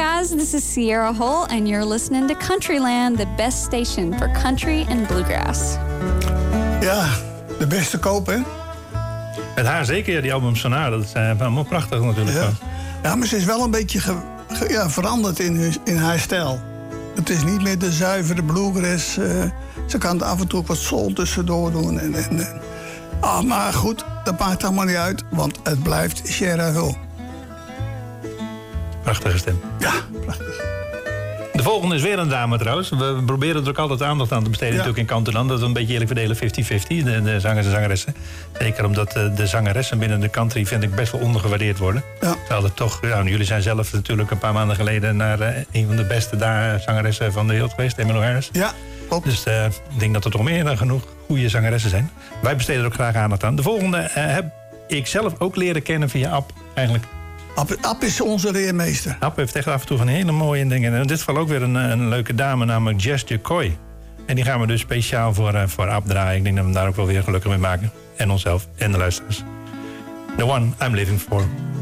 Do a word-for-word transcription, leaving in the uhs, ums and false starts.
guys, this is Sierra Hull and you're listening to Countryland, the best station for country and bluegrass. Ja, de beste koop, hè? Met haar zeker, ja, die albums van haar. Dat zijn allemaal prachtig natuurlijk. Ja, ja, maar ze is wel een beetje ge, ge, ja, veranderd in, in haar stijl. Het is niet meer de zuivere bluegrass. Uh, ze kan er af en toe ook wat soul tussendoor doen. En, en, en. Ah, maar goed, dat maakt allemaal niet uit, want het blijft Sierra Hull. Prachtige stem. Ja, prachtig. De volgende is weer een dame trouwens. We proberen er ook altijd aandacht aan te besteden, ja. natuurlijk in Countryland. Dat we een beetje eerlijk verdelen, vijftig vijftig, de, de zangers en zangeressen. Zeker omdat de, de zangeressen binnen de country vind ik best wel ondergewaardeerd worden. Ja. Terwijl het toch, ja, jullie zijn zelf natuurlijk een paar maanden geleden naar uh, een van de beste daar zangeressen van de wereld geweest, Emmylou Harris. Ja, klopt. Dus uh, ik denk dat er toch meer dan genoeg goede zangeressen zijn. Wij besteden er ook graag aandacht aan. De volgende uh, heb ik zelf ook leren kennen via Ab, eigenlijk. Ab, Ab is onze leermeester. Ab heeft echt af en toe van hele mooie dingen. En in dit geval ook weer een, een leuke dame, namelijk Jess Jacoy. En die gaan we dus speciaal voor, uh, voor Ab draaien. Ik denk dat we hem daar ook wel weer gelukkig mee maken. En onszelf en de luisteraars. The one I'm living for.